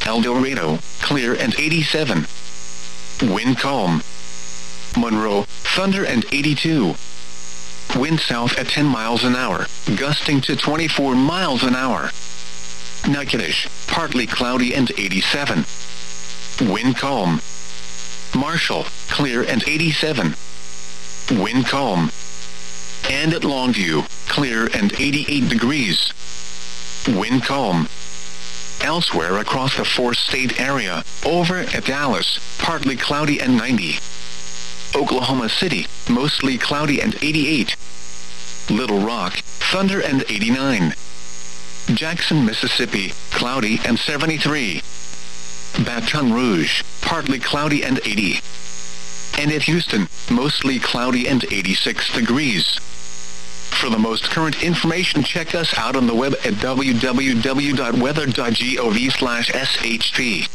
El Dorado, clear and 87. Wind calm. Monroe, thunder and 82. Wind south at 10 miles an hour, gusting to 24 miles an hour. Natchitoches, partly cloudy and 87. Wind calm. Marshall, clear and 87. Wind calm. And at Longview, clear and 88 degrees. Wind calm. Elsewhere across the four-state area, over at Dallas, partly cloudy and 90. Oklahoma City, mostly cloudy and 88. Little Rock, thunder and 89. Jackson, Mississippi, cloudy and 73. Baton Rouge, partly cloudy and 80. And at Houston, mostly cloudy and 86 degrees. For the most current information, check us out on the web at www.weather.gov/SHP.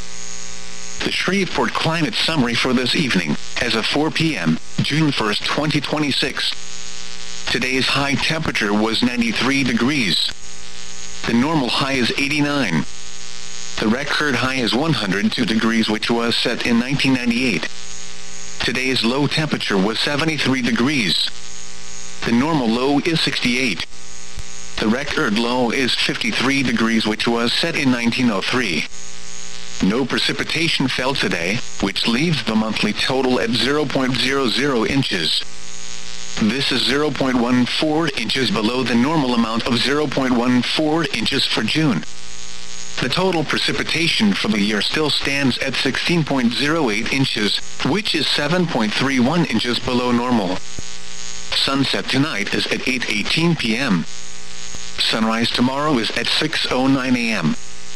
The Shreveport Climate Summary for this evening, as of 4 p.m., June 1st, 2026. Today's high temperature was 93 degrees. The normal high is 89. The record high is 102 degrees, which was set in 1998. Today's low temperature was 73 degrees. The normal low is 68. The record low is 53 degrees, which was set in 1903. No precipitation fell today, which leaves the monthly total at 0.00 inches. This is 0.14 inches below the normal amount of 0.14 inches for June. The total precipitation for the year still stands at 16.08 inches, which is 7.31 inches below normal. Sunset tonight is at 8:18 p.m. Sunrise tomorrow is at 6:09 a.m.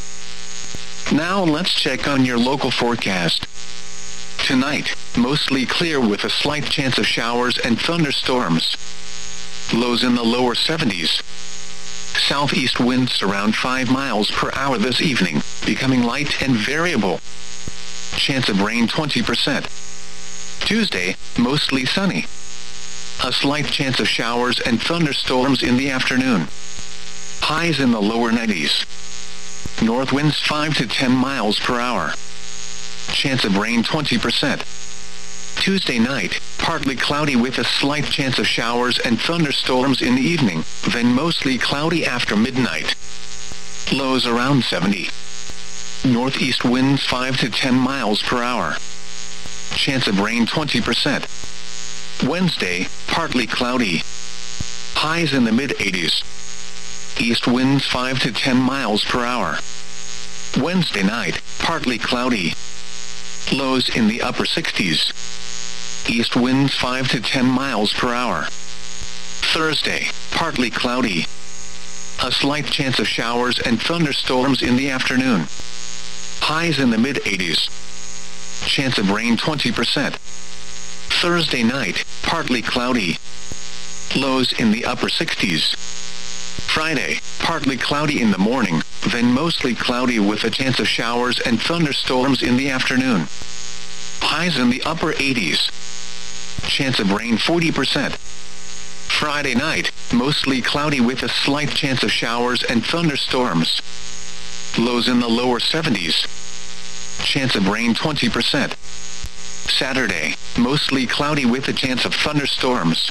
Now let's check on your local forecast. Tonight, mostly clear with a slight chance of showers and thunderstorms. Lows in the lower 70s. Southeast winds around 5 miles per hour this evening, becoming light and variable. Chance of rain 20%. Tuesday, mostly sunny. A slight chance of showers and thunderstorms in the afternoon. Highs in the lower 90s. North winds 5 to 10 miles per hour. Chance of rain 20%. Tuesday night, partly cloudy with a slight chance of showers and thunderstorms in the evening, then mostly cloudy after midnight. Lows around 70. Northeast winds 5 to 10 miles per hour. Chance of rain 20%. Wednesday, partly cloudy. Highs in the mid-80s. East winds 5 to 10 miles per hour. Wednesday night, partly cloudy. Lows in the upper 60s. East winds 5 to 10 miles per hour. Thursday, partly cloudy. A slight chance of showers and thunderstorms in the afternoon. Highs in the mid-80s. Chance of rain 20%. Thursday night, partly cloudy. Lows in the upper 60s. Friday, partly cloudy in the morning, then mostly cloudy with a chance of showers and thunderstorms in the afternoon. Highs in the upper 80s. Chance of rain 40%. Friday night, mostly cloudy with a slight chance of showers and thunderstorms. Lows in the lower 70s. Chance of rain 20%. Saturday, mostly cloudy with a chance of thunderstorms.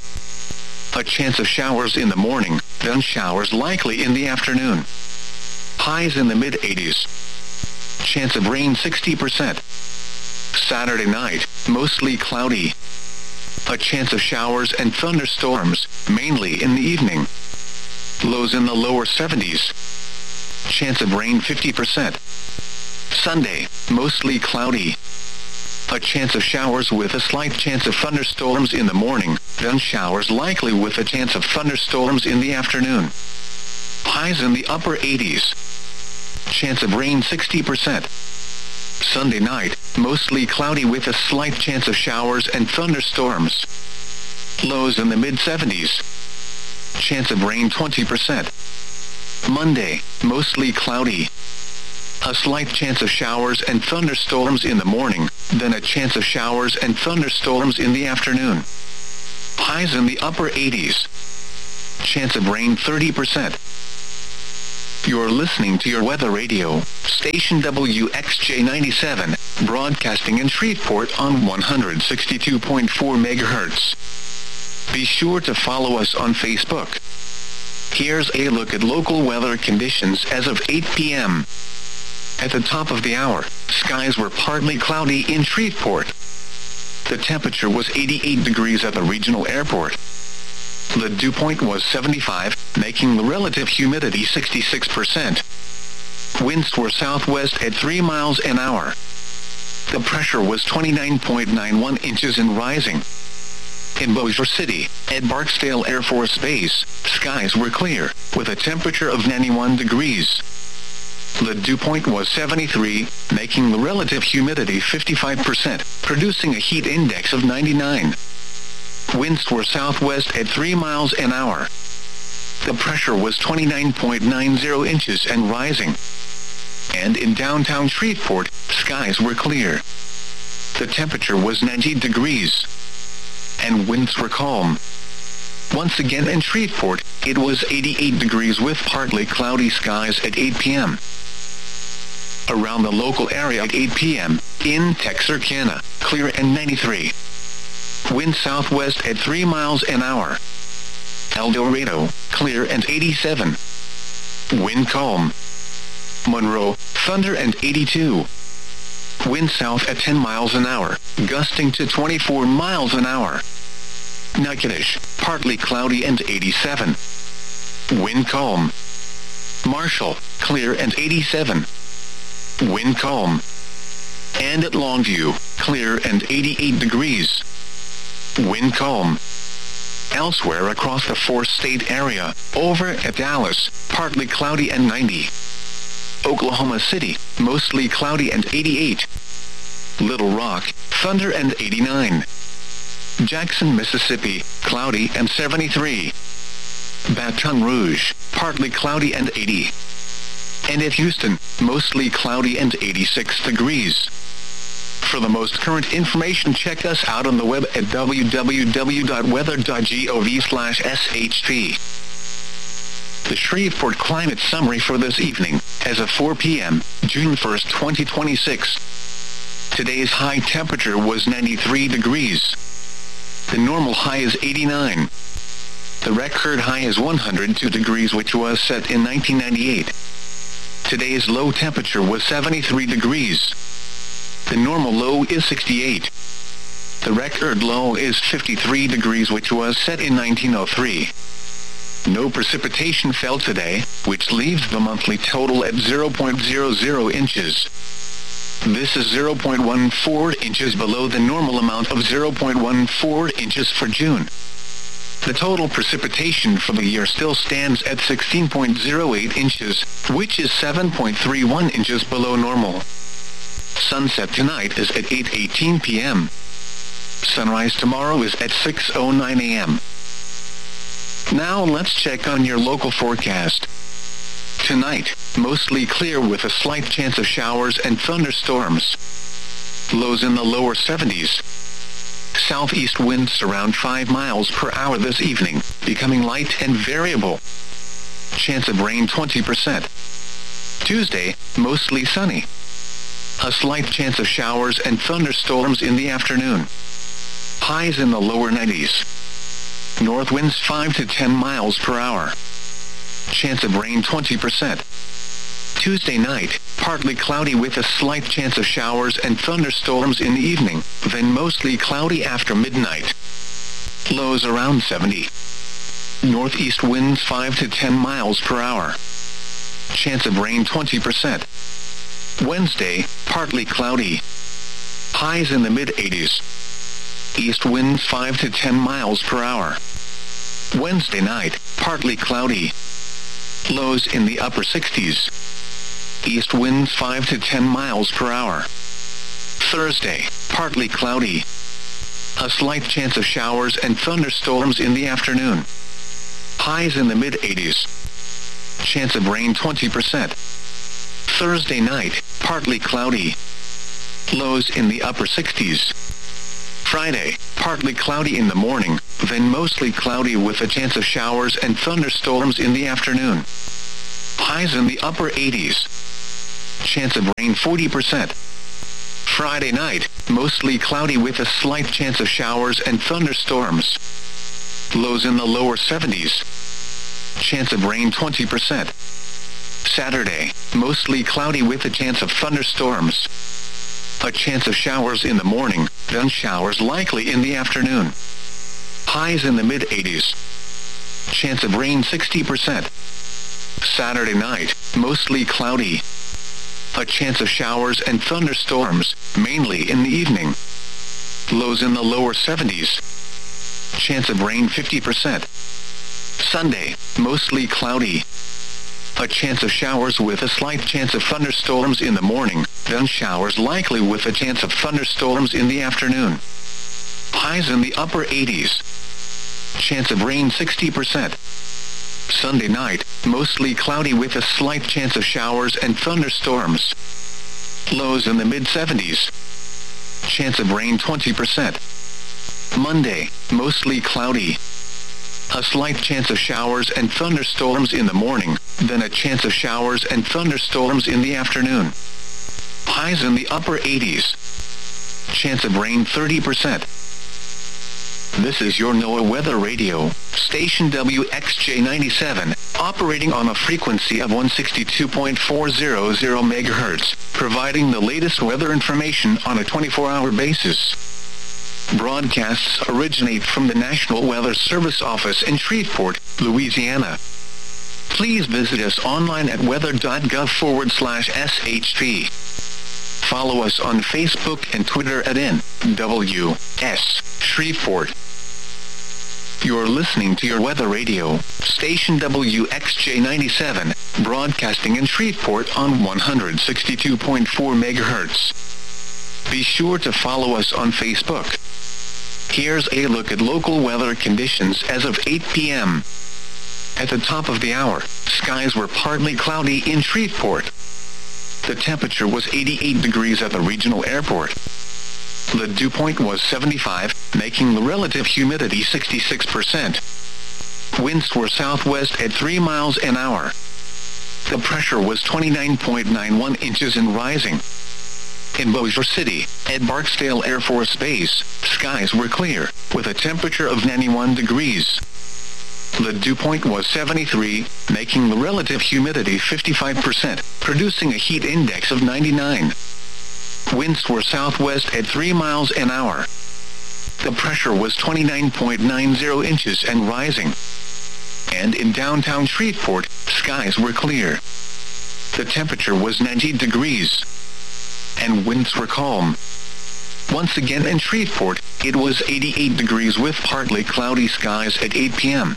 A chance of showers in the morning, then showers likely in the afternoon. Highs in the mid-80s. Chance of rain 60%. Saturday night, mostly cloudy. A chance of showers and thunderstorms, mainly in the evening. Lows in the lower 70s. Chance of rain 50%. Sunday, mostly cloudy. A chance of showers with a slight chance of thunderstorms in the morning, then showers likely with a chance of thunderstorms in the afternoon. Highs in the upper 80s. Chance of rain 60%. Sunday night, mostly cloudy with a slight chance of showers and thunderstorms. Lows in the mid-70s. Chance of rain 20%. Monday, mostly cloudy. A slight chance of showers and thunderstorms in the morning, then a chance of showers and thunderstorms in the afternoon. Highs in the upper 80s. Chance of rain 30%. You're listening to your weather radio, station WXJ97, broadcasting in Shreveport on 162.4 MHz. Be sure to follow us on Facebook. Here's a look at local weather conditions as of 8 p.m. At the top of the hour, skies were partly cloudy in Shreveport. The temperature was 88 degrees at the regional airport. The dew point was 75, making the relative humidity 66%. Winds were southwest at 3 miles an hour. The pressure was 29.91 inches and rising. In Bossier City, at Barksdale Air Force Base, skies were clear, with a temperature of 91 degrees. The dew point was 73, making the relative humidity 55%, producing a heat index of 99. Winds were southwest at 3 miles an hour. The pressure was 29.90 inches and rising. And in downtown Shreveport, skies were clear. The temperature was 90 degrees. And winds were calm. Once again in Shreveport, it was 88 degrees with partly cloudy skies at 8 p.m. Around the local area at 8 p.m., in Texarkana, clear and 93. Wind southwest at 3 miles an hour. El Dorado, clear and 87. Wind calm. Monroe, thunder and 82. Wind south at 10 miles an hour, gusting to 24 miles an hour. Natchitoches, partly cloudy and 87. Wind calm. Marshall, clear and 87. Wind calm. And at Longview, clear and 88 degrees. Wind calm. Elsewhere across the four-state area, over at Dallas, partly cloudy and 90. Oklahoma City, mostly cloudy and 88. Little Rock, thunder and 89. Jackson, Mississippi, cloudy and 73. Baton Rouge, partly cloudy and 80. And at Houston, mostly cloudy and 86 degrees. For the most current information, check us out on the web at www.weather.gov/SHP. The Shreveport Climate Summary for this evening, as of 4 p.m., June 1st, 2026. Today's high temperature was 93 degrees. The normal high is 89. The record high is 102 degrees, which was set in 1998. Today's low temperature was 73 degrees. The normal low is 68. The record low is 53 degrees, which was set in 1903. No precipitation fell today, which leaves the monthly total at 0.00 inches. This is 0.14 inches below the normal amount of 0.14 inches for June. The total precipitation for the year still stands at 16.08 inches, which is 7.31 inches below normal. Sunset tonight is at 8:18 p.m. Sunrise tomorrow is at 6:09 a.m. Now let's check on your local forecast. Tonight, mostly clear with a slight chance of showers and thunderstorms. Lows in the lower 70s. Southeast winds around 5 miles per hour this evening, becoming light and variable. Chance of rain 20%. Tuesday, mostly sunny. A slight chance of showers and thunderstorms in the afternoon. Highs in the lower 90s. North winds 5 to 10 miles per hour. Chance of rain 20%. Tuesday night, partly cloudy with a slight chance of showers and thunderstorms in the evening, then mostly cloudy after midnight. Lows around 70. Northeast winds 5 to 10 miles per hour. Chance of rain 20%. Wednesday, partly cloudy. Highs in the mid-80s. East winds 5 to 10 miles per hour. Wednesday night, partly cloudy. Lows in the upper 60s. East winds 5 to 10 miles per hour. Thursday, partly cloudy. A slight chance of showers and thunderstorms in the afternoon. Highs in the mid-80s. Chance of rain 20%. Thursday night, partly cloudy. Lows in the upper 60s. Friday, partly cloudy in the morning, then mostly cloudy with a chance of showers and thunderstorms in the afternoon. Highs in the upper 80s. Chance of rain 40%. Friday night, mostly cloudy with a slight chance of showers and thunderstorms. Lows in the lower 70s. Chance of rain 20%. Saturday, mostly cloudy with a chance of thunderstorms. A chance of showers in the morning, then showers likely in the afternoon. Highs in the mid-80s. Chance of rain 60%. Saturday night, mostly cloudy. A chance of showers and thunderstorms, mainly in the evening. Lows in the lower 70s. Chance of rain 50%. Sunday, mostly cloudy. A chance of showers with a slight chance of thunderstorms in the morning, then showers likely with a chance of thunderstorms in the afternoon. Highs in the upper 80s. Chance of rain 60%. Sunday night, mostly cloudy with a slight chance of showers and thunderstorms. Lows in the mid-70s. Chance of rain 20%. Monday, mostly cloudy. A slight chance of showers and thunderstorms in the morning, then a chance of showers and thunderstorms in the afternoon. Highs in the upper 80s. Chance of rain 30%. This is your NOAA Weather Radio, station WXJ97, operating on a frequency of 162.400 MHz, providing the latest weather information on a 24-hour basis. Broadcasts originate from the National Weather Service office in Shreveport, Louisiana. Please visit us online at weather.gov/SHP. Follow us on Facebook and Twitter at NWS Shreveport. You're listening to your weather radio, station WXJ97, broadcasting in Shreveport on 162.4 MHz. Be sure to follow us on Facebook. Here's a look at local weather conditions as of 8 p.m. At the top of the hour, skies were partly cloudy in Shreveport. The temperature was 88 degrees at the regional airport. The dew point was 75, making the relative humidity 66%. Winds were southwest at 3 miles an hour. The pressure was 29.91 inches and rising. In Bossier City, at Barksdale Air Force Base, skies were clear, with a temperature of 91 degrees. The dew point was 73, making the relative humidity 55%, producing a heat index of 99. Winds were southwest at 3 miles an hour. The pressure was 29.90 inches and rising. And in downtown Shreveport, skies were clear. The temperature was 90 degrees. And winds were calm. Once again in Shreveport, it was 88 degrees with partly cloudy skies at 8 p.m.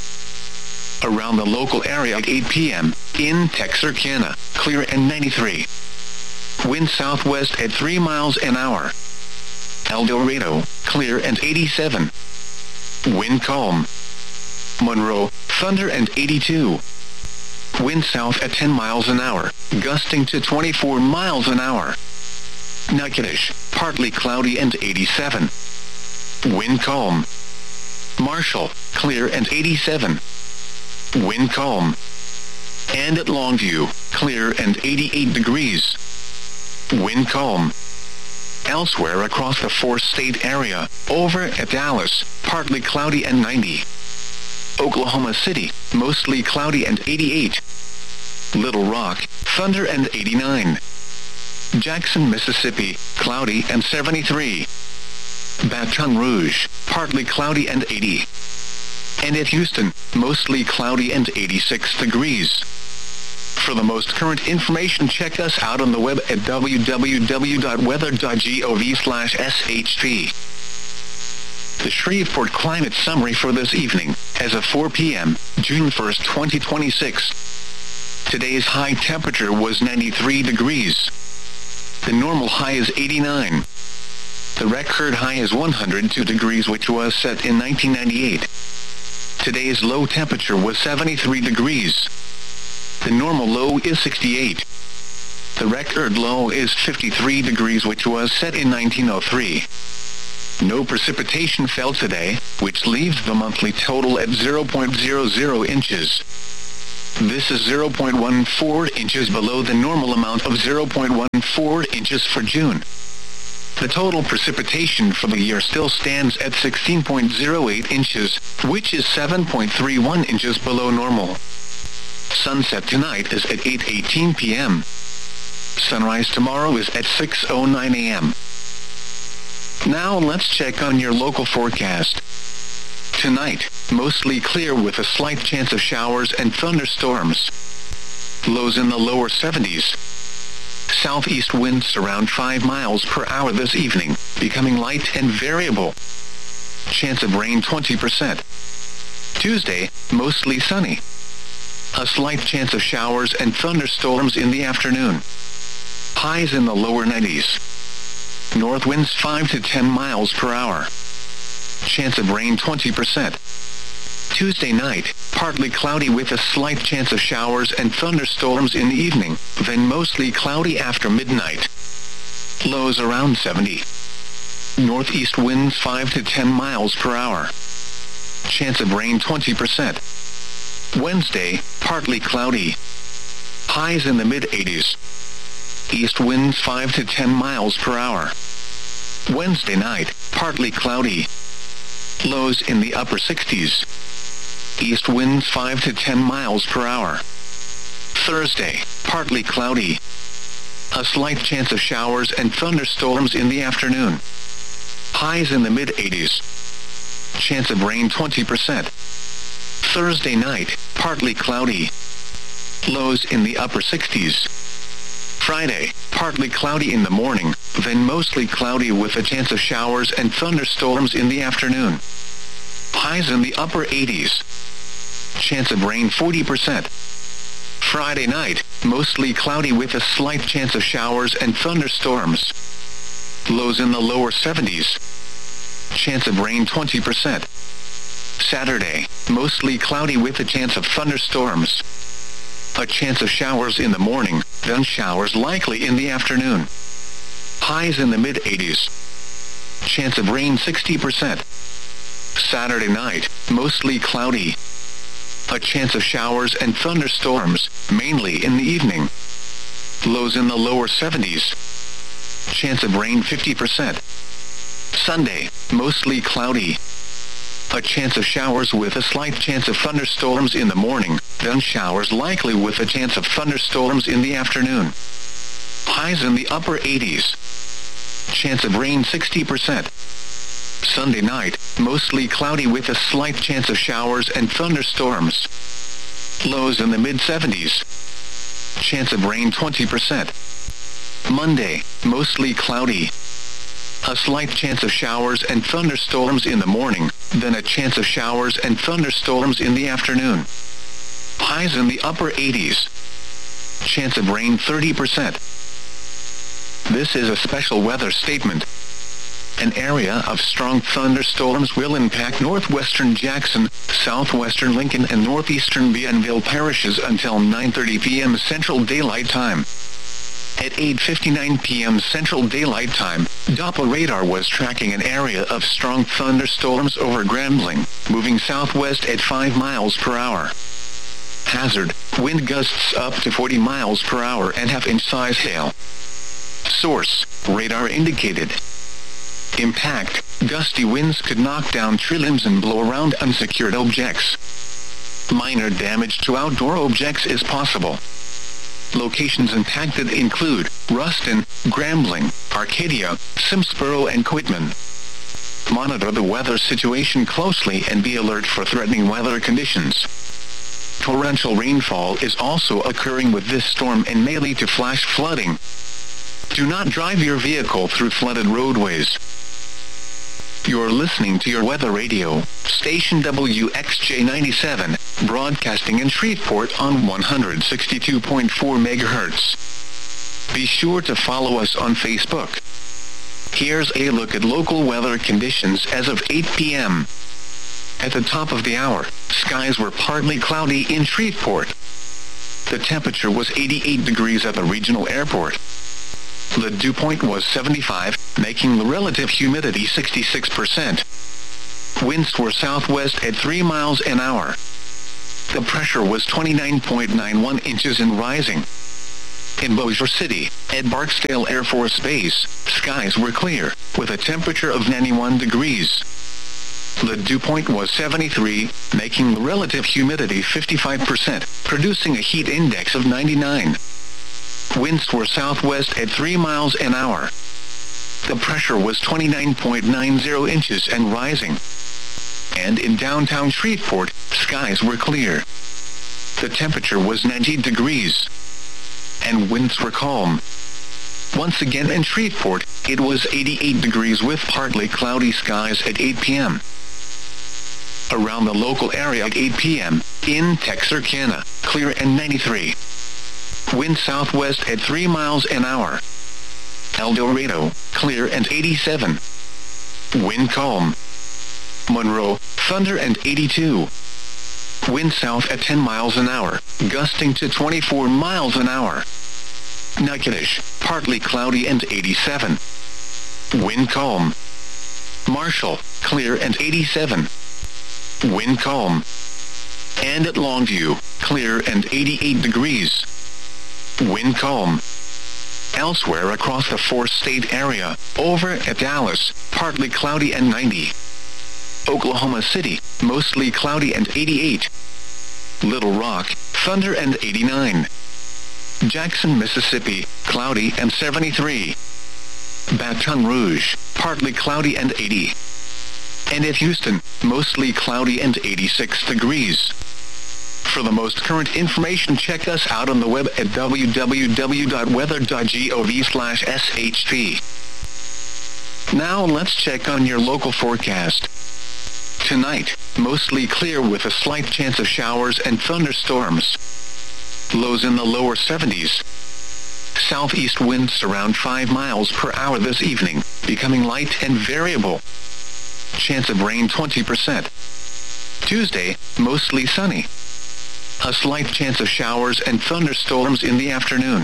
Around the local area at 8 p.m., in Texarkana, clear and 93. Wind southwest at 3 miles an hour. El Dorado, clear and 87. Wind calm. Monroe, thunder and 82. Wind south at 10 miles an hour, gusting to 24 miles an hour. Natchitoches, partly cloudy and 87. Wind calm. Marshall, clear and 87. Wind calm. And at Longview, clear and 88 degrees. Wind calm. Elsewhere across the four-state area, over at Dallas, partly cloudy and 90. Oklahoma City, mostly cloudy and 88. Little Rock, thunder and 89. Jackson, Mississippi, cloudy and 73. Baton Rouge, partly cloudy and 80. And at Houston, mostly cloudy and 86 degrees. For the most current information, check us out on the web at www.weather.gov/SHP. The Shreveport Climate Summary for this evening, as of 4 p.m., June 1st, 2026. Today's high temperature was 93 degrees. The normal high is 89. The record high is 102 degrees, which was set in 1998. Today's low temperature was 73 degrees. The normal low is 68. The record low is 53 degrees, which was set in 1903. No precipitation fell today, which leaves the monthly total at 0.00 inches. This is 0.14 inches below the normal amount of 0.14 inches for June. The total precipitation for the year still stands at 16.08 inches, which is 7.31 inches below normal. Sunset tonight is at 8:18 p.m. Sunrise tomorrow is at 6:09 a.m. Now let's check on your local forecast. Tonight, mostly clear with a slight chance of showers and thunderstorms. Lows in the lower 70s. Southeast winds around 5 miles per hour this evening, becoming light and variable. Chance of rain 20%. Tuesday, mostly sunny. A slight chance of showers and thunderstorms in the afternoon. Highs in the lower 90s. North winds 5 to 10 miles per hour. Chance of rain 20%. Tuesday night, partly cloudy with a slight chance of showers and thunderstorms in the evening, then mostly cloudy after midnight. Lows around 70. Northeast winds 5 to 10 miles per hour. Chance of rain 20%. Wednesday, partly cloudy. Highs in the mid-80s. East winds 5 to 10 miles per hour. Wednesday night, partly cloudy. Lows in the upper 60s. East winds 5 to 10 miles per hour. Thursday, partly cloudy. A slight chance of showers and thunderstorms in the afternoon. Highs in the mid-80s. Chance of rain 20%. Thursday night, partly cloudy. Lows in the upper 60s. Friday, partly cloudy in the morning, then mostly cloudy with a chance of showers and thunderstorms in the afternoon. Highs in the upper 80s. Chance of rain 40%. Friday night, mostly cloudy with a slight chance of showers and thunderstorms. Lows in the lower 70s. Chance of rain 20%. Saturday, mostly cloudy with a chance of thunderstorms. A chance of showers in the morning, then showers likely in the afternoon. Highs in the mid-80s. Chance of rain 60%. Saturday night, mostly cloudy. A chance of showers and thunderstorms, mainly in the evening. Lows in the lower 70s. Chance of rain 50%. Sunday, mostly cloudy. A chance of showers with a slight chance of thunderstorms in the morning, then showers likely with a chance of thunderstorms in the afternoon. Highs in the upper 80s. Chance of rain 60%. Sunday night, mostly cloudy with a slight chance of showers and thunderstorms. Lows in the mid-70s. Chance of rain 20%. Monday, mostly cloudy. A slight chance of showers and thunderstorms in the morning, then a chance of showers and thunderstorms in the afternoon. Highs in the upper 80s. Chance of rain 30%. This is a special weather statement. An area of strong thunderstorms will impact northwestern Jackson, southwestern Lincoln and northeastern Bienville parishes until 9:30 p.m. Central Daylight Time. At 8:59 p.m. Central Daylight Time, Doppler radar was tracking an area of strong thunderstorms over Grambling, moving southwest at 5 miles per hour. Hazard, wind gusts up to 40 miles per hour and half-inch size hail. Source, radar indicated. Impact, gusty winds could knock down tree limbs and blow around unsecured objects. Minor damage to outdoor objects is possible. Locations impacted include Ruston, Grambling, Arcadia, Simsboro and Quitman. Monitor the weather situation closely and be alert for threatening weather conditions. Torrential rainfall is also occurring with this storm and may lead to flash flooding. Do not drive your vehicle through flooded roadways. You're listening to your weather radio, station WXJ97, broadcasting in Shreveport on 162.4 MHz. Be sure to follow us on Facebook. Here's a look at local weather conditions as of 8 p.m. At the top of the hour, skies were partly cloudy in Shreveport. The temperature was 88 degrees at the regional airport. The dew point was 75, making the relative humidity 66%. Winds were southwest at 3 miles an hour. The pressure was 29.91 inches and rising. In Bossier City, at Barksdale Air Force Base, skies were clear, with a temperature of 91 degrees. The dew point was 73, making the relative humidity 55%, producing a heat index of 99. Winds were southwest at 3 miles an hour. The pressure was 29.90 inches and rising. And in downtown Shreveport, skies were clear. The temperature was 90 degrees. And winds were calm. Once again in Shreveport, it was 88 degrees with partly cloudy skies at 8 p.m. Around the local area at 8 p.m., in Texarkana, clear and 93. Wind southwest at 3 miles an hour. El Dorado, clear and 87. Wind calm. Monroe, thunder and 82. Wind south at 10 miles an hour, gusting to 24 miles an hour. Natchitoches, partly cloudy and 87. Wind calm. Marshall, clear and 87. Wind calm. And at Longview, clear and 88 degrees. Wind calm. Elsewhere across the four-state area, over at Dallas, partly cloudy and 90. Oklahoma City, mostly cloudy and 88. Little Rock, thunder and 89. Jackson, Mississippi, cloudy and 73. Baton Rouge, partly cloudy and 80. And at Houston, mostly cloudy and 86 degrees. For the most current information, check us out on the web at www.weather.gov/SHP. Now let's check on your local forecast. Tonight, mostly clear with a slight chance of showers and thunderstorms. Lows in the lower 70s. Southeast winds around 5 miles per hour this evening, becoming light and variable. Chance of rain 20%. Tuesday, mostly sunny. A slight chance of showers and thunderstorms in the afternoon.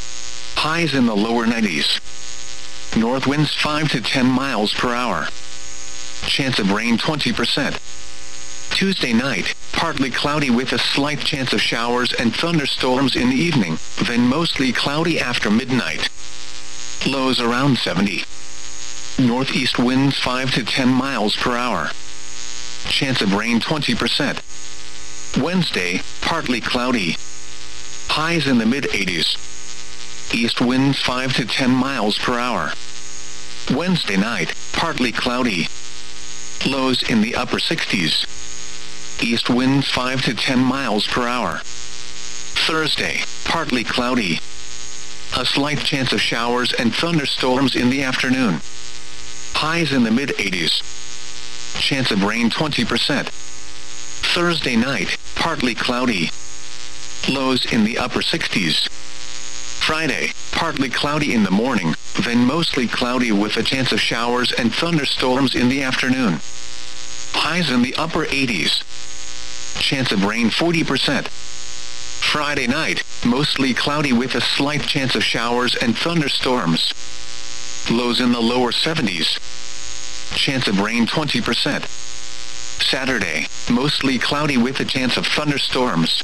Highs in the lower 90s. North winds 5 to 10 miles per hour. Chance of rain 20%. Tuesday night, partly cloudy with a slight chance of showers and thunderstorms in the evening, then mostly cloudy after midnight. Lows around 70. Northeast winds 5 to 10 miles per hour. Chance of rain 20%. Wednesday, partly cloudy. Highs in the mid-80s. East winds 5 to 10 miles per hour. Wednesday night, partly cloudy. Lows in the upper 60s. East winds 5 to 10 miles per hour. Thursday, partly cloudy. A slight chance of showers and thunderstorms in the afternoon. Highs in the mid-80s. Chance of rain 20%. Thursday night, partly cloudy. Lows in the upper 60s. Friday, partly cloudy in the morning, then mostly cloudy with a chance of showers and thunderstorms in the afternoon. Highs in the upper 80s. Chance of rain 40%. Friday night, mostly cloudy with a slight chance of showers and thunderstorms. Lows in the lower 70s. Chance of rain 20%. Saturday, mostly cloudy with a chance of thunderstorms.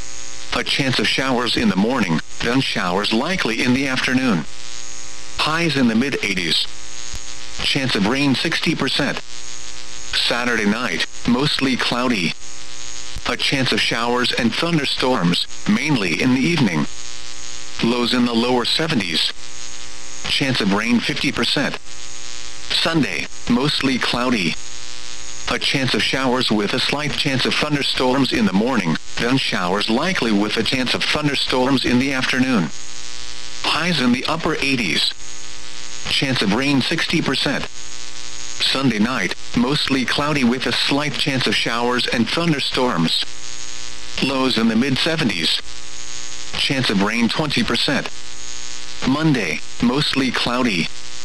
A chance of showers in the morning, then showers likely in the afternoon. Highs in the mid-80s. Chance of rain 60%. Saturday night, mostly cloudy. A chance of showers and thunderstorms, mainly in the evening. Lows in the lower 70s. Chance of rain 50%. Sunday, mostly cloudy. A chance of showers with a slight chance of thunderstorms in the morning, then showers likely with a chance of thunderstorms in the afternoon. Highs in the upper 80s. Chance of rain 60%. Sunday night, mostly cloudy with a slight chance of showers and thunderstorms. Lows in the mid-70s. Chance of rain 20%. Monday, mostly cloudy.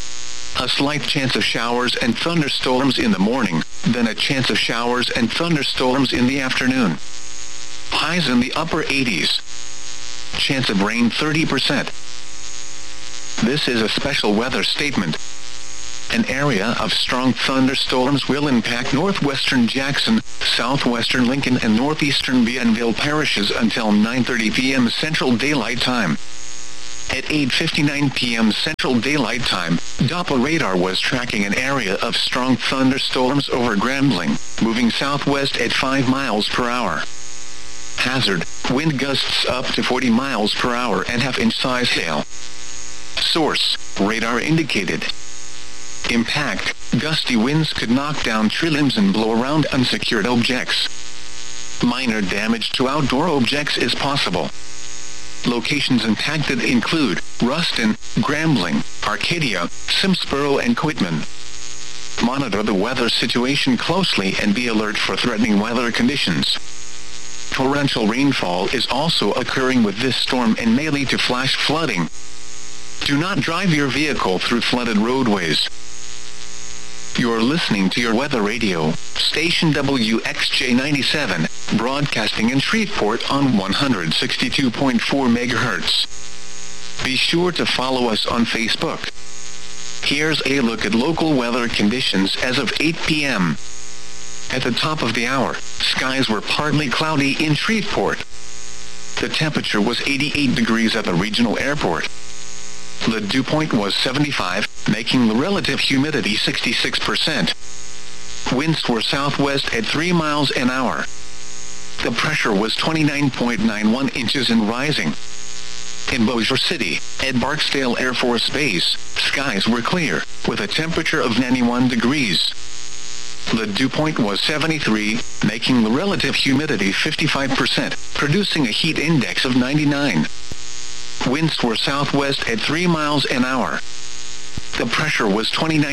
A slight chance of showers and thunderstorms in the morning, then a chance of showers and thunderstorms in the afternoon. Highs in the upper 80s. Chance of rain 30%. This is a special weather statement. An area of strong thunderstorms will impact northwestern Jackson, southwestern Lincoln and northeastern Bienville parishes until 9:30 p.m. Central Daylight Time. At 8:59 p.m. Central Daylight Time, Doppler radar was tracking an area of strong thunderstorms over Grambling, moving southwest at 5 miles per hour. Hazard, wind gusts up to 40 miles per hour and half-inch size hail. Source, radar indicated. Impact, gusty winds could knock down tree limbs and blow around unsecured objects. Minor damage to outdoor objects is possible. Locations impacted include Ruston, Grambling, Arcadia, Simsboro and Quitman. Monitor the weather situation closely and be alert for threatening weather conditions. Torrential rainfall is also occurring with this storm and may lead to flash flooding. Do not drive your vehicle through flooded roadways. You're listening to your weather radio, station WXJ97, broadcasting in Shreveport on 162.4 MHz. Be sure to follow us on Facebook. Here's a look at local weather conditions as of 8 p.m. At the top of the hour, skies were partly cloudy in Shreveport. The temperature was 88 degrees at the regional airport. The dew point was 75, making the relative humidity 66%. Winds were southwest at 3 miles an hour. The pressure was 29.91 inches and rising. In Bossier City, at Barksdale Air Force Base, skies were clear, with a temperature of 91 degrees. The dew point was 73, making the relative humidity 55%, producing a heat index of 99. Winds were southwest at 3 miles an hour. The pressure was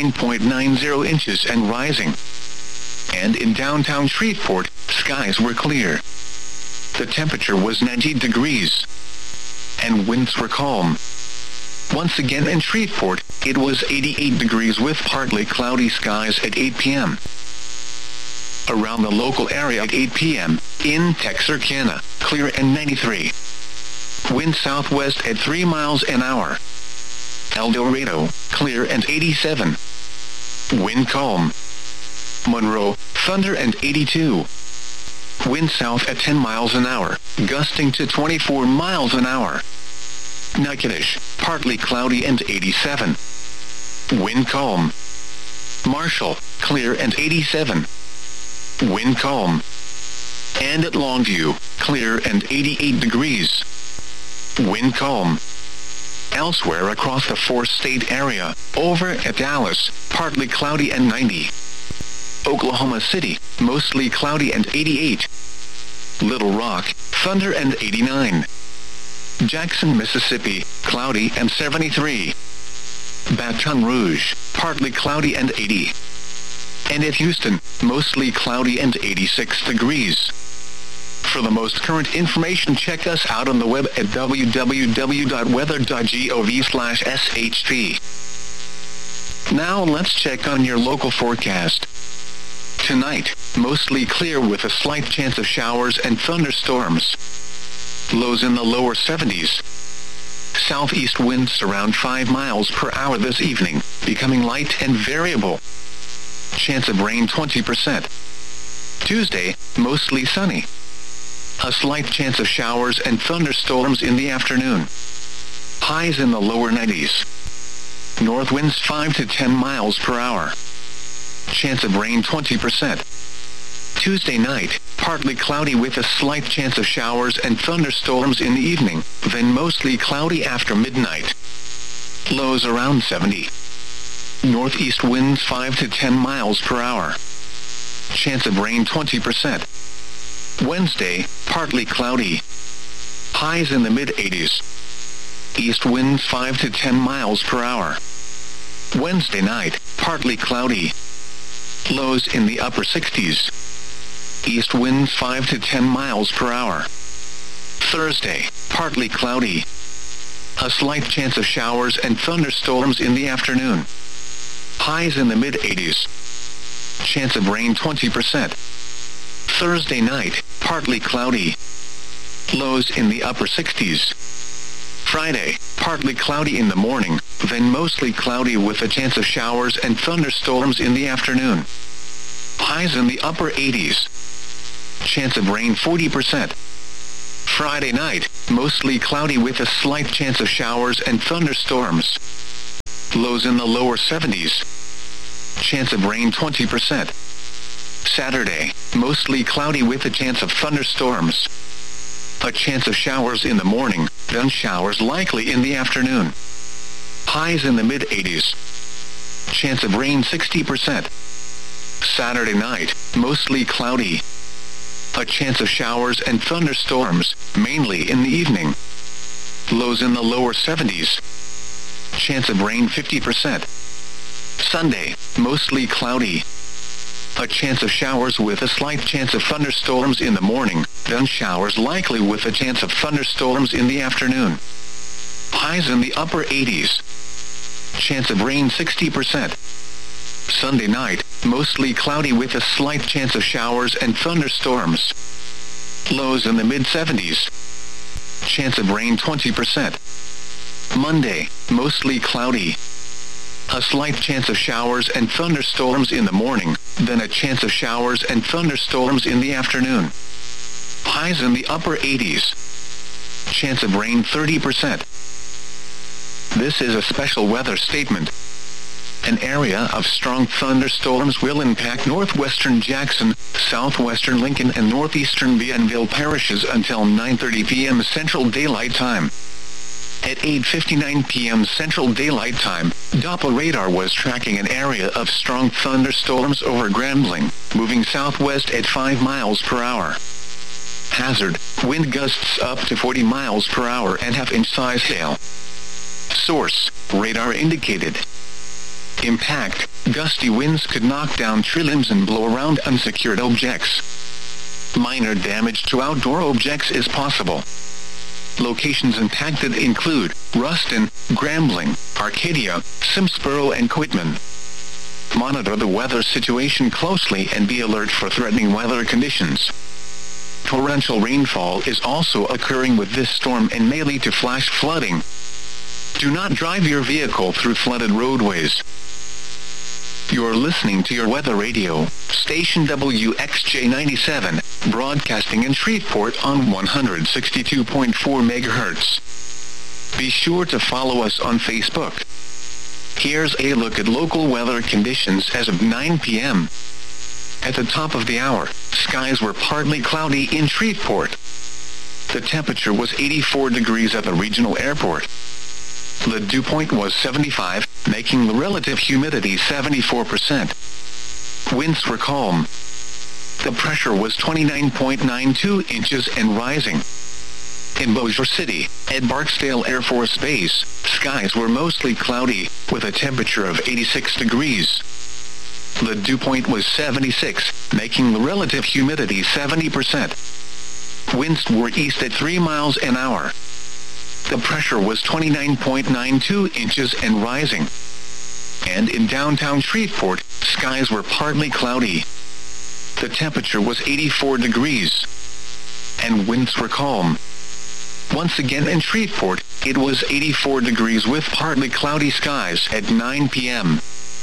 29.90 inches and rising. And in downtown Shreveport, skies were clear. The temperature was 90 degrees. And winds were calm. Once again in Shreveport, it was 88 degrees with partly cloudy skies at 8 p.m. Around the local area at 8 p.m., in Texarkana, clear and 93. Wind southwest at 3 miles an hour. El Dorado, clear and 87. Wind calm. Monroe, thunder and 82. Wind south at 10 miles an hour, gusting to 24 miles an hour. Natchitoches, partly cloudy and 87. Wind calm. Marshall, clear and 87. Wind calm. And at Longview, clear and 88 degrees. Wind calm. Elsewhere across the four-state area, over at Dallas, partly cloudy and 90. Oklahoma City, mostly cloudy and 88. Little Rock, thunder and 89. Jackson, Mississippi, cloudy and 73. Baton Rouge, partly cloudy and 80. And at Houston, mostly cloudy and 86 degrees. For the most current information, check us out on the web at www.weather.gov/shp. Now let's check on your local forecast. Tonight, mostly clear with a slight chance of showers and thunderstorms. Lows in the lower 70s. Southeast winds around 5 miles per hour this evening, becoming light and variable. Chance of rain 20%. Tuesday, mostly sunny. A slight chance of showers and thunderstorms in the afternoon. Highs in the lower 90s. North winds 5 to 10 miles per hour. Chance of rain 20%. Tuesday night, partly cloudy with a slight chance of showers and thunderstorms in the evening, then mostly cloudy after midnight. Lows around 70. Northeast winds 5 to 10 miles per hour. Chance of rain 20%. Wednesday, partly cloudy. Highs in the mid-80s. East winds 5 to 10 miles per hour. Wednesday night, partly cloudy. Lows in the upper 60s. East winds 5 to 10 miles per hour. Thursday, partly cloudy. A slight chance of showers and thunderstorms in the afternoon. Highs in the mid-80s. Chance of rain 20%. Thursday night, partly cloudy. Lows in the upper 60s. Friday, partly cloudy in the morning, then mostly cloudy with a chance of showers and thunderstorms in the afternoon. Highs in the upper 80s. Chance of rain 40%. Friday night, mostly cloudy with a slight chance of showers and thunderstorms. Lows in the lower 70s. Chance of rain 20%. Saturday, mostly cloudy with a chance of thunderstorms. A chance of showers in the morning, then showers likely in the afternoon. Highs in the mid-80s. Chance of rain 60%. Saturday night, mostly cloudy. A chance of showers and thunderstorms, mainly in the evening. Lows in the lower 70s. Chance of rain 50%. Sunday, mostly cloudy. A chance of showers with a slight chance of thunderstorms in the morning, then showers likely with a chance of thunderstorms in the afternoon. Highs in the upper 80s. Chance of rain 60%. Sunday night, mostly cloudy with a slight chance of showers and thunderstorms. Lows in the mid-70s. Chance of rain 20%. Monday, mostly cloudy. A slight chance of showers and thunderstorms in the morning, then a chance of showers and thunderstorms in the afternoon. Highs in the upper 80s. Chance of rain 30%. This is a special weather statement. An area of strong thunderstorms will impact northwestern Jackson, southwestern Lincoln and northeastern Bienville parishes until 9:30 p.m. Central Daylight Time. At 8:59 p.m. Central Daylight Time, Doppler radar was tracking an area of strong thunderstorms over Grambling, moving southwest at 5 miles per hour. Hazard, wind gusts up to 40 miles per hour and half-inch size hail. Source, radar indicated. Impact, gusty winds could knock down tree limbs and blow around unsecured objects. Minor damage to outdoor objects is possible. Locations impacted include Ruston, Grambling, Arcadia, Simsboro and Quitman. Monitor the weather situation closely and be alert for threatening weather conditions. Torrential rainfall is also occurring with this storm and may lead to flash flooding. Do not drive your vehicle through flooded roadways. You're listening to your weather radio, station WXJ97, broadcasting in Shreveport on 162.4 MHz. Be sure to follow us on Facebook. Here's a look at local weather conditions as of 9 p.m. At the top of the hour, skies were partly cloudy in Shreveport. The temperature was 84 degrees at the regional airport. The dew point was 75, making the relative humidity 74%. Winds were calm. The pressure was 29.92 inches and rising. In Bossier City, at Barksdale Air Force Base, skies were mostly cloudy, with a temperature of 86 degrees. The dew point was 76, making the relative humidity 70%. Winds were east at 3 miles an hour. The pressure was 29.92 inches and rising. And in downtown Shreveport, skies were partly cloudy. The temperature was 84 degrees. And winds were calm. Once again in Shreveport, it was 84 degrees with partly cloudy skies at 9 p.m.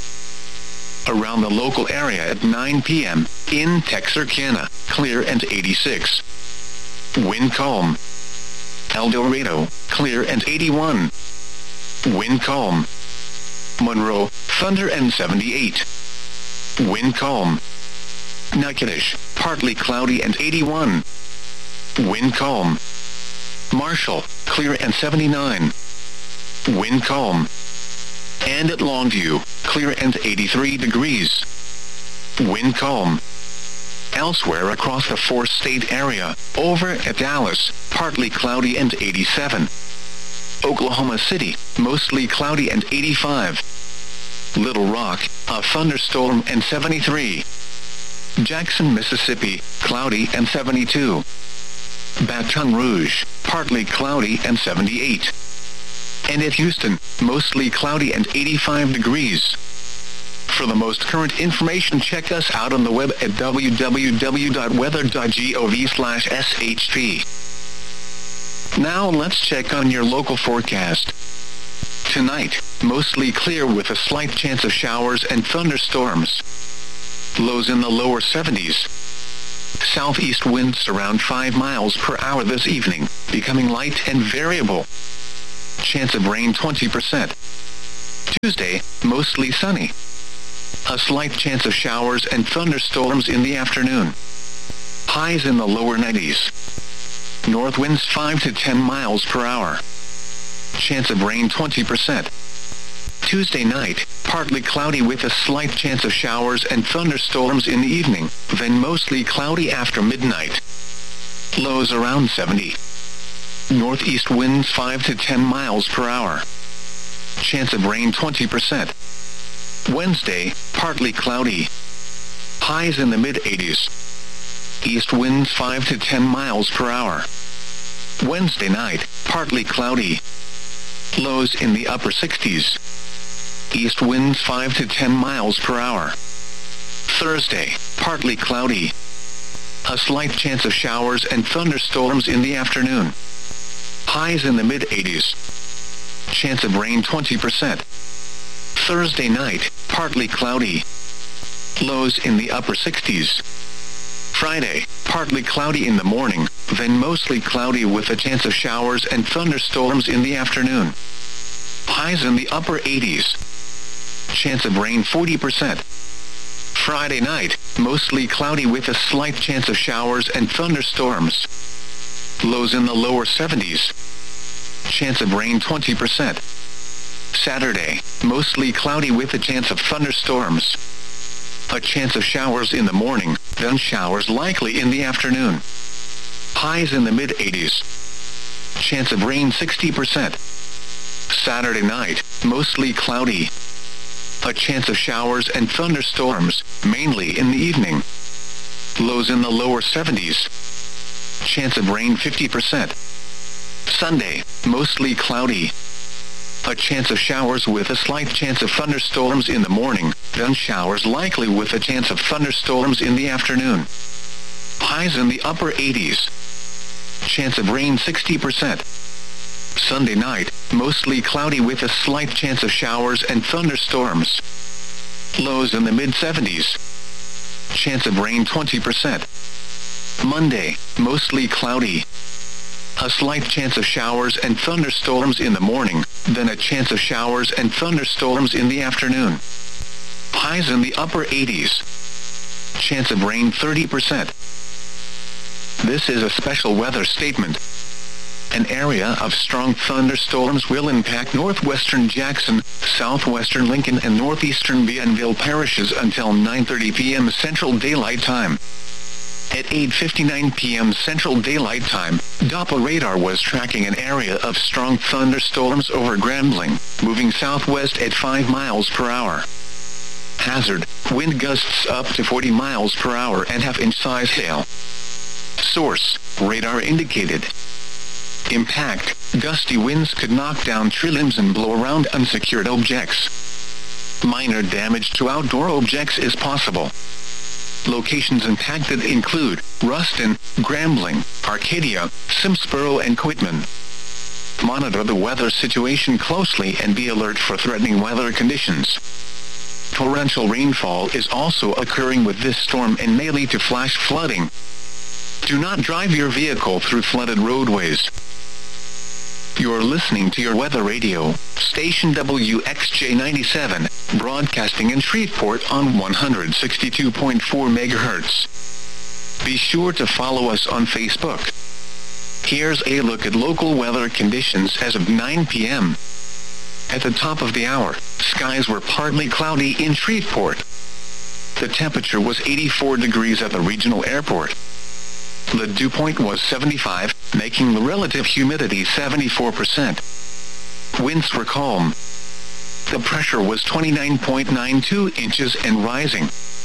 Around the local area at 9 p.m., in Texarkana, clear and 86. Wind calm. El Dorado, clear and 81. Wind calm. Monroe, thunder and 78. Wind calm. Natchitoches, partly cloudy and 81. Wind calm. Marshall, clear and 79. Wind calm. And at Longview, clear and 83 degrees. Wind calm. Elsewhere across the four-state area, over at Dallas, partly cloudy and 87. Oklahoma City, mostly cloudy and 85. Little Rock, a thunderstorm and 73. Jackson, Mississippi, cloudy and 72. Baton Rouge, partly cloudy and 78. And at Houston, mostly cloudy and 85 degrees. For the most current information, check us out on the web at www.weather.gov/shp. Now let's check on your local forecast. Tonight, mostly clear with a slight chance of showers and thunderstorms. Lows in the lower 70s. Southeast winds around 5 miles per hour this evening, becoming light and variable. Chance of rain 20%. Tuesday, mostly sunny. A slight chance of showers and thunderstorms in the afternoon. Highs in the lower 90s. North winds 5 to 10 miles per hour. Chance of rain 20%. Tuesday night, partly cloudy with a slight chance of showers and thunderstorms in the evening, then mostly cloudy after midnight. Lows around 70. Northeast winds 5 to 10 miles per hour. Chance of rain 20%. Wednesday, partly cloudy. Highs in the mid-80s. East winds 5 to 10 miles per hour. Wednesday night, partly cloudy. Lows in the upper 60s. East winds 5 to 10 miles per hour. Thursday, partly cloudy. A slight chance of showers and thunderstorms in the afternoon. Highs in the mid-80s. Chance of rain 20%. Thursday night, partly cloudy. Lows in the upper 60s. Friday, partly cloudy in the morning, then mostly cloudy with a chance of showers and thunderstorms in the afternoon. Highs in the upper 80s. Chance of rain 40%. Friday night, mostly cloudy with a slight chance of showers and thunderstorms. Lows in the lower 70s. Chance of rain 20%. Saturday, mostly cloudy with a chance of thunderstorms. A chance of showers in the morning, then showers likely in the afternoon. Highs in the mid-80s. Chance of rain 60%. Saturday night, mostly cloudy. A chance of showers and thunderstorms, mainly in the evening. Lows in the lower 70s. Chance of rain 50%. Sunday, mostly cloudy. A chance of showers with a slight chance of thunderstorms in the morning, then showers likely with a chance of thunderstorms in the afternoon. Highs in the upper 80s. Chance of rain 60%. Sunday night, mostly cloudy with a slight chance of showers and thunderstorms. Lows in the mid-70s. Chance of rain 20%. Monday, mostly cloudy. A slight chance of showers and thunderstorms in the morning, then a chance of showers and thunderstorms in the afternoon. Highs in the upper 80s. Chance of rain 30%. This is a special weather statement. An area of strong thunderstorms will impact northwestern Jackson, southwestern Lincoln and northeastern Bienville parishes until 9:30 p.m. Central Daylight Time. At 8:59 p.m. Central Daylight Time, Doppler radar was tracking an area of strong thunderstorms over Grambling, moving southwest at 5 miles per hour. Hazard, wind gusts up to 40 miles per hour and half-inch size hail. Source, radar indicated. Impact, gusty winds could knock down tree limbs and blow around unsecured objects. Minor damage to outdoor objects is possible. Locations impacted include Ruston, Grambling, Arcadia, Simsboro and Quitman. Monitor the weather situation closely and be alert for threatening weather conditions. Torrential rainfall is also occurring with this storm and may lead to flash flooding. Do not drive your vehicle through flooded roadways. You're listening to your weather radio, station WXJ97, broadcasting in Shreveport on 162.4 MHz. Be sure to follow us on Facebook. Here's a look at local weather conditions as of 9 p.m. At the top of the hour, skies were partly cloudy in Shreveport. The temperature was 84 degrees at the regional airport. The dew point was 75, making the relative humidity 74%. Winds were calm. The pressure was 29.92 inches and rising.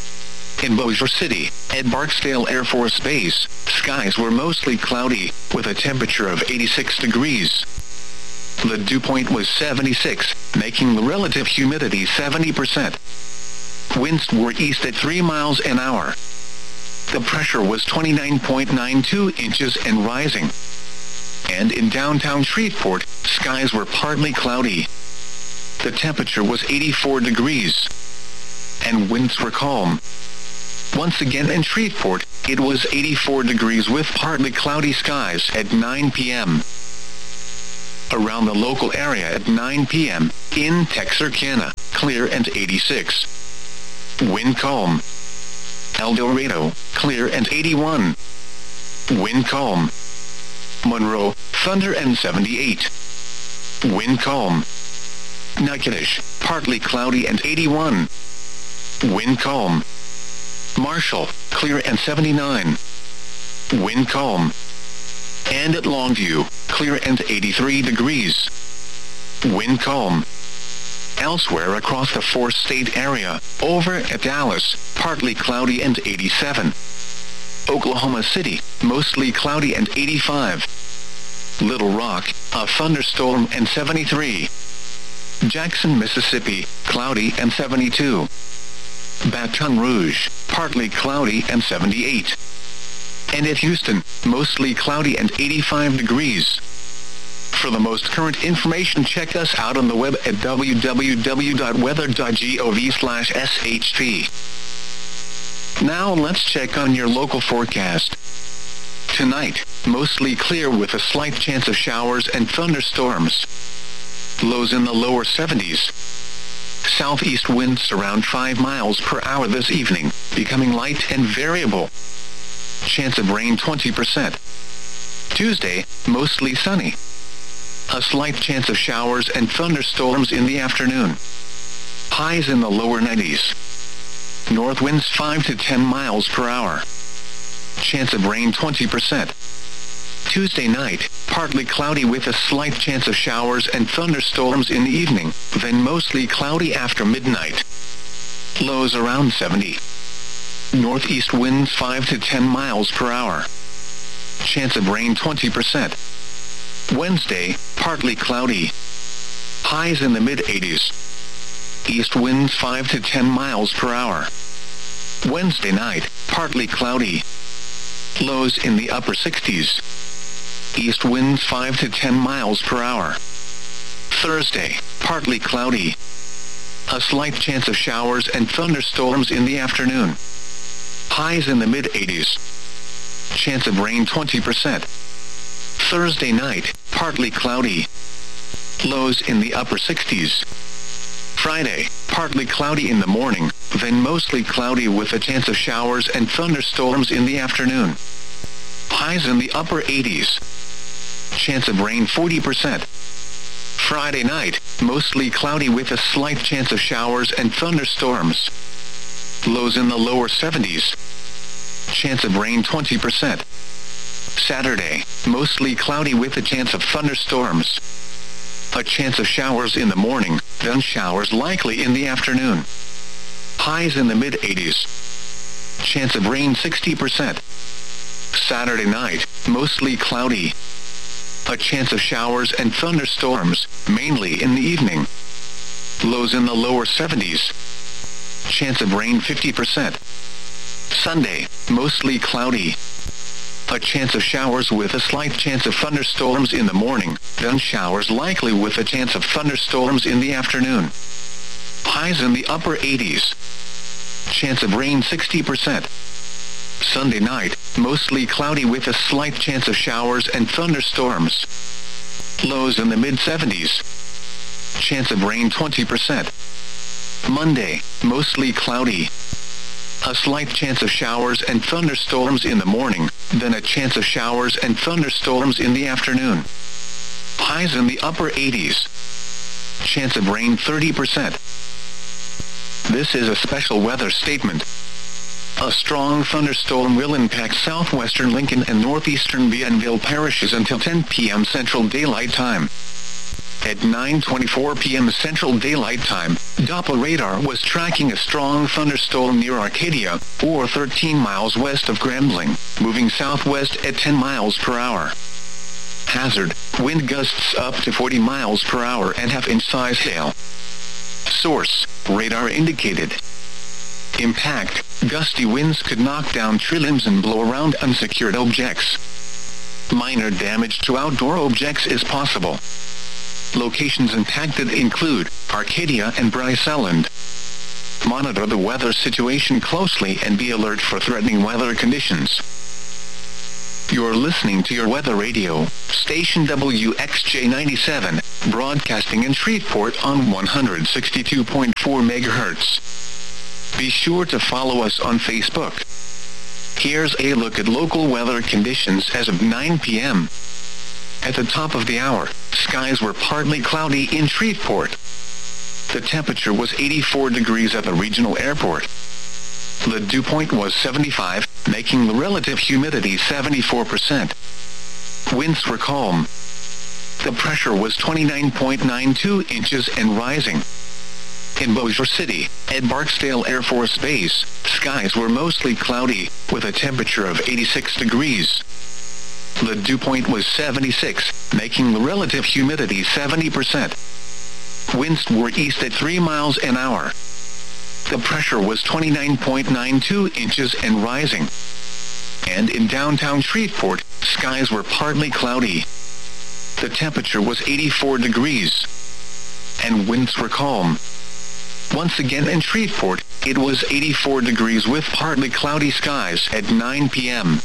In Bossier City, at Barksdale Air Force Base, skies were mostly cloudy, with a temperature of 86 degrees. The dew point was 76, making the relative humidity 70%. Winds were east at 3 miles an hour. The pressure was 29.92 inches and rising. and in downtown Shreveport, skies were partly cloudy. The temperature was 84 degrees, and winds were calm. Once again in Shreveport, it was 84 degrees with partly cloudy skies at 9 p.m. Around the local area at 9 p.m., in Texarkana, clear and 86. Wind calm. El Dorado, clear and 81. Wind calm. Monroe, thunder and 78. Wind calm. Natchitoches, partly cloudy and 81. Wind calm. Marshall, clear and 79. Wind calm. And at Longview, clear and 83 degrees. Wind calm. Elsewhere across the four-state area, over at Dallas, partly cloudy and 87. Oklahoma City, mostly cloudy and 85. Little Rock, a thunderstorm and 73. Jackson, Mississippi, cloudy and 72. Baton Rouge, partly cloudy and 78. And at Houston, mostly cloudy and 85 degrees. For the most current information, check us out on the web at www.weather.gov/SHP. Now let's check on your local forecast. Tonight, mostly clear with a slight chance of showers and thunderstorms. Lows in the lower 70s. Southeast winds around 5 miles per hour this evening, becoming light and variable. Chance of rain 20%. Tuesday, mostly sunny. A slight chance of showers and thunderstorms in the afternoon. Highs in the lower 90s. North winds 5 to 10 miles per hour. Chance of rain 20%. Tuesday night, partly cloudy with a slight chance of showers and thunderstorms in the evening, then mostly cloudy after midnight. Lows around 70. Northeast winds 5 to 10 miles per hour. Chance of rain 20%. Wednesday, partly cloudy. Highs in the mid-80s. East winds 5 to 10 miles per hour. Wednesday night, partly cloudy. Lows in the upper 60s. East winds 5 to 10 miles per hour. Thursday, partly cloudy. A slight chance of showers and thunderstorms in the afternoon. Highs in the mid-80s. Chance of rain 20%. Thursday night, partly cloudy. Lows in the upper 60s. Friday, partly cloudy in the morning, then mostly cloudy with a chance of showers and thunderstorms in the afternoon. Highs in the upper 80s. Chance of rain 40%. Friday night, mostly cloudy with a slight chance of showers and thunderstorms. Lows in the lower 70s. Chance of rain 20%. Saturday, mostly cloudy with a chance of thunderstorms. A chance of showers in the morning, then showers likely in the afternoon. Highs in the mid-80s. Chance of rain 60%. Saturday night, mostly cloudy. A chance of showers and thunderstorms, mainly in the evening. Lows in the lower 70s. Chance of rain 50%. Sunday, mostly cloudy. A chance of showers with a slight chance of thunderstorms in the morning, then showers likely with a chance of thunderstorms in the afternoon. Highs in the upper 80s. Chance of rain 60%. Sunday night, mostly cloudy with a slight chance of showers and thunderstorms. Lows in the mid-70s. Chance of rain 20%. Monday, mostly cloudy. A slight chance of showers and thunderstorms in the morning, then a chance of showers and thunderstorms in the afternoon. Highs in the upper 80s. Chance of rain 30%. This is a special weather statement. A strong thunderstorm will impact southwestern Lincoln and northeastern Bienville parishes until 10 p.m. Central Daylight Time. At 9:24 p.m. Central Daylight Time, Doppler radar was tracking a strong thunderstorm near Arcadia, or 13 miles west of Grambling, moving southwest at 10 miles per hour. Hazard, wind gusts up to 40 miles per hour and half-inch size hail. Source, radar indicated. Impact, gusty winds could knock down tree limbs and blow around unsecured objects. Minor damage to outdoor objects is possible. Locations impacted include Arcadia and Bryce Island. Monitor the weather situation closely and be alert for threatening weather conditions. You're listening to your weather radio, station WXJ97, broadcasting in Shreveport on 162.4 MHz. Be sure to follow us on Facebook. Here's a look at local weather conditions as of 9 p.m. At the top of the hour, skies were partly cloudy in Shreveport. The temperature was 84 degrees at the regional airport. The dew point was 75, making the relative humidity 74%. Winds were calm. The pressure was 29.92 inches and rising. In Bossier City, at Barksdale Air Force Base, skies were mostly cloudy, with a temperature of 86 degrees. The dew point was 76, making the relative humidity 70%. Winds were east at 3 miles an hour. The pressure was 29.92 inches and rising. And in downtown Shreveport, skies were partly cloudy. The temperature was 84 degrees. And winds were calm. Once again in Shreveport, it was 84 degrees with partly cloudy skies at 9 p.m.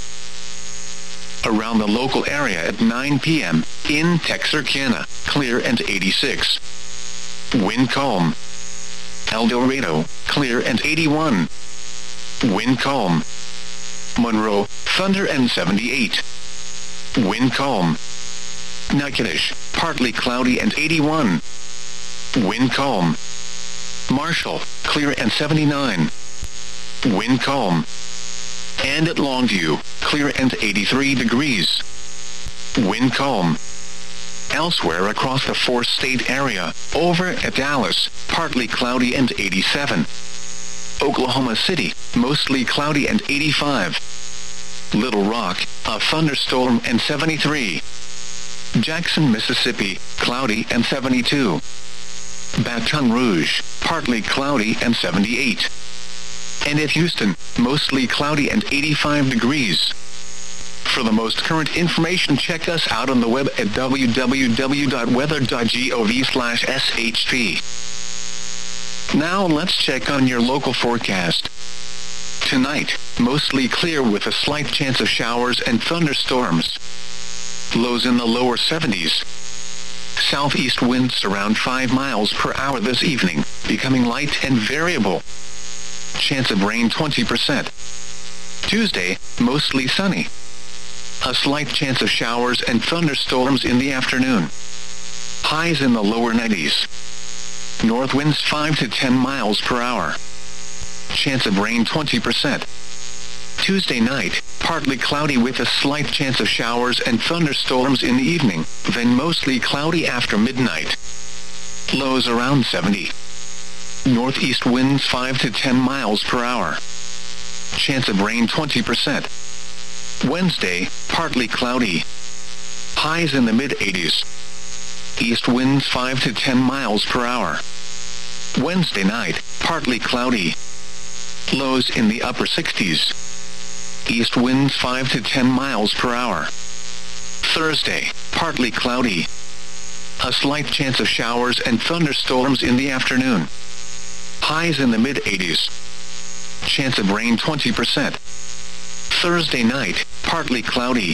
Around the local area at 9 p.m., in Texarkana, clear and 86. Wind calm. El Dorado, clear and 81. Wind calm. Monroe, thunder and 78. Wind calm. Natchitoches, partly cloudy and 81. Wind calm. Marshall, clear and 79. Wind calm. And at Longview, clear and 83 degrees. Wind calm. Elsewhere across the four-state area, over at Dallas, partly cloudy and 87. Oklahoma City, mostly cloudy and 85. Little Rock, a thunderstorm and 73. Jackson, Mississippi, cloudy and 72. Baton Rouge, partly cloudy and 78. And at Houston, mostly cloudy and 85 degrees. For the most current information, check us out on the web at www.weather.gov/SHP. Now let's check on your local forecast. Tonight, mostly clear with a slight chance of showers and thunderstorms. Lows in the lower 70s. Southeast winds around 5 miles per hour this evening, becoming light and variable. Chance of rain 20%. Tuesday, mostly sunny. A slight chance of showers and thunderstorms in the afternoon. Highs in the lower 90s. North winds 5 to 10 miles per hour. Chance of rain 20%. Tuesday night, partly cloudy with a slight chance of showers and thunderstorms in the evening, then mostly cloudy after midnight. Lows around 70. Northeast winds 5 to 10 miles per hour. Chance of rain 20%. Wednesday, partly cloudy. Highs in the mid-80s. East winds 5 to 10 miles per hour. Wednesday night, partly cloudy. Lows in the upper 60s. East winds 5 to 10 miles per hour. Thursday, partly cloudy. A slight chance of showers and thunderstorms in the afternoon. Highs in the mid-80s. Chance of rain 20%. Thursday night, partly cloudy.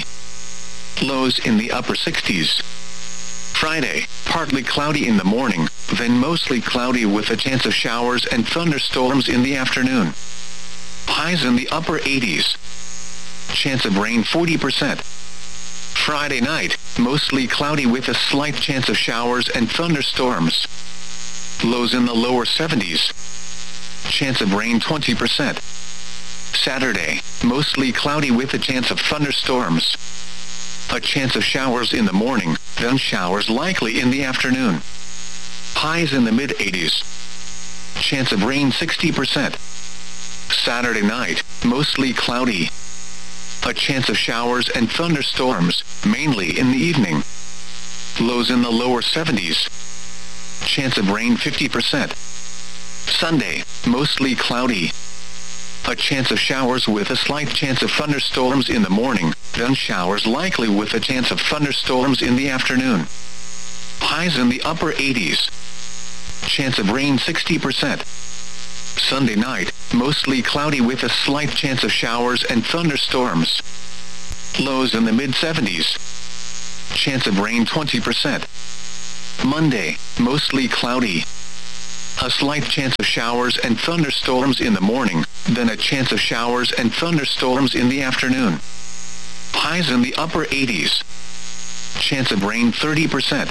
Lows in the upper 60s. Friday, partly cloudy in the morning, then mostly cloudy with a chance of showers and thunderstorms in the afternoon. Highs in the upper 80s. Chance of rain 40%. Friday night, mostly cloudy with a slight chance of showers and thunderstorms. Lows in the lower 70s. Chance of rain 20%. Saturday, mostly cloudy with a chance of thunderstorms. A chance of showers in the morning, then showers likely in the afternoon. Highs in the mid-80s. Chance of rain 60%. Saturday night, mostly cloudy. A chance of showers and thunderstorms, mainly in the evening. Lows in the lower 70s. Chance of rain 50%. Sunday, mostly cloudy. a chance of showers with a slight chance of thunderstorms in the morning, then showers likely with a chance of thunderstorms in the afternoon. Highs in the upper 80s. Chance of rain 60%. Sunday night, mostly cloudy with a slight chance of showers and thunderstorms. Lows in the mid-70s. Chance of rain 20%. Monday, mostly cloudy. A slight chance of showers and thunderstorms in the morning, then a chance of showers and thunderstorms in the afternoon. Highs in the upper 80s. Chance of rain 30%.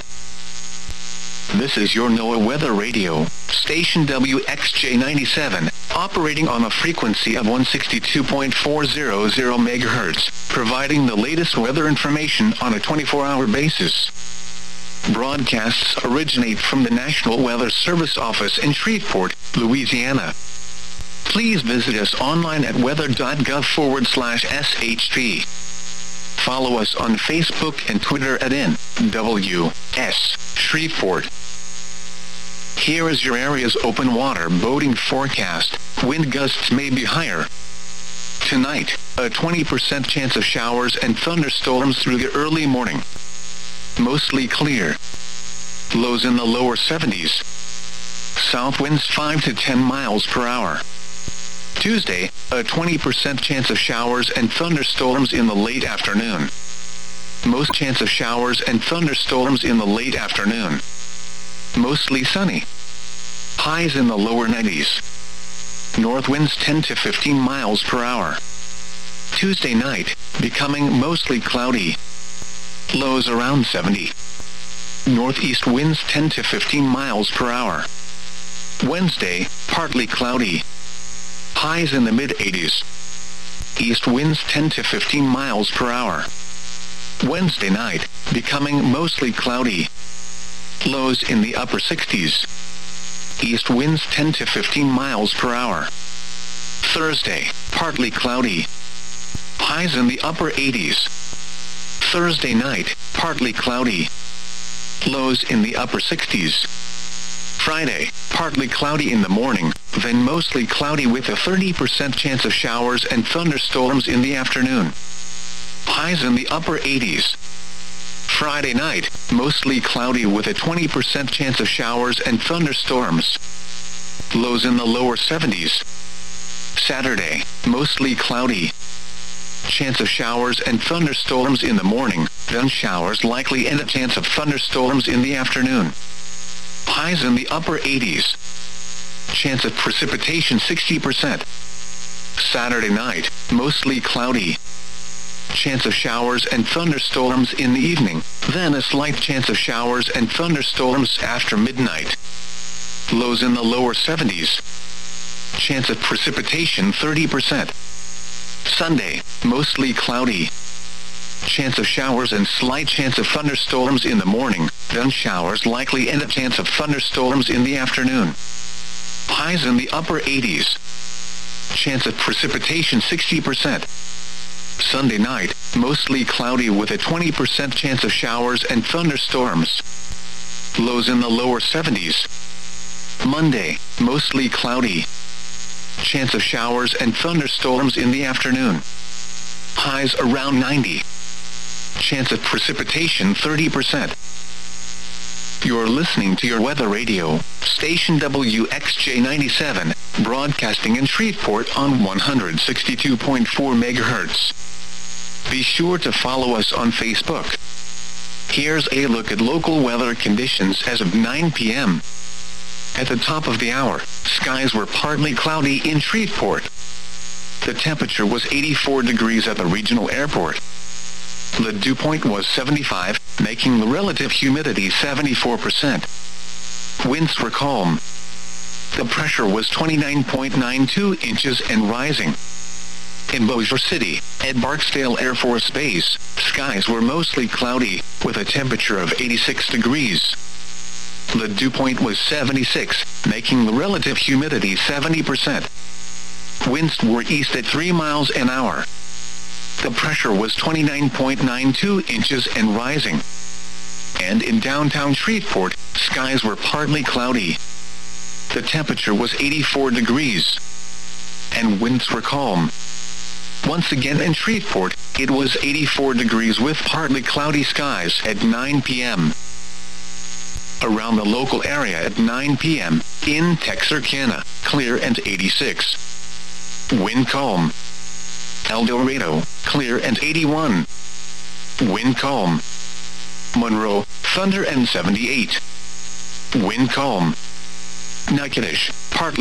This is your NOAA Weather Radio, station WXJ97, operating on a frequency of 162.400 MHz, providing the latest weather information on a 24-hour basis. Broadcasts originate from the National Weather Service office in Shreveport, Louisiana. Please visit us online at weather.gov/SHP. Follow us on Facebook and Twitter at NWS Shreveport. Here is your area's open water boating forecast. Wind gusts may be higher. Tonight, a 20% chance of showers and thunderstorms through the early morning. Mostly clear. Lows in the lower 70s. South winds 5 to 10 miles per hour. Tuesday, a 20% chance of showers and thunderstorms in the late afternoon. Most chance of showers and thunderstorms in the late afternoon. Mostly sunny. Highs in the lower 90s. North winds 10 to 15 miles per hour. Tuesday night, becoming mostly cloudy. Lows around 70. Northeast winds 10 to 15 miles per hour. Wednesday, partly cloudy. Highs in the mid-80s. East winds 10 to 15 miles per hour. Wednesday night, becoming mostly cloudy. Lows in the upper 60s. East winds 10 to 15 miles per hour. Thursday, partly cloudy. Highs in the upper 80s. Thursday night, partly cloudy. Lows in the upper 60s. Friday, partly cloudy in the morning, then mostly cloudy with a 30% chance of showers and thunderstorms in the afternoon. Highs in the upper 80s. Friday night, mostly cloudy with a 20% chance of showers and thunderstorms. Lows in the lower 70s. Saturday, mostly cloudy. Chance of showers and thunderstorms in the morning, then showers likely and a chance of thunderstorms in the afternoon. Highs in the upper 80s. Chance of precipitation 60%. Saturday night, mostly cloudy. Chance of showers and thunderstorms in the evening, then a slight chance of showers and thunderstorms after midnight. Lows in the lower 70s. Chance of precipitation 30%. Sunday, mostly cloudy. Chance of showers and slight chance of thunderstorms in the morning, then showers likely and a chance of thunderstorms in the afternoon. Highs in the upper 80s. Chance of precipitation 60%. Sunday night, mostly cloudy with a 20% chance of showers and thunderstorms. Lows in the lower 70s. Monday, mostly cloudy. Chance of showers and thunderstorms in the afternoon. Highs around 90. Chance of precipitation 30%. You're listening to your weather radio, station WXJ97, broadcasting in Shreveport on 162.4 MHz. Be sure to follow us on Facebook. Here's a look at local weather conditions as of 9 p.m. At the top of the hour, skies were partly cloudy in Shreveport. The temperature was 84 degrees at the regional airport. The dew point was 75, making the relative humidity 74%. Winds were calm. The pressure was 29.92 inches and rising. In Bossier City, at Barksdale Air Force Base, skies were mostly cloudy, with a temperature of 86 degrees. The dew point was 76, making the relative humidity 70%. Winds were east at 3 miles an hour. The pressure was 29.92 inches and rising. And in downtown Shreveport, skies were partly cloudy. The temperature was 84 degrees. and winds were calm. Once again in Shreveport, it was 84 degrees with partly cloudy skies at 9 p.m. Around the local area at 9 p.m., in Texarkana, clear and 86. Wind calm. El Dorado, clear and 81. Wind calm. Monroe, thunder and 78. Wind calm. Natchitoches, partly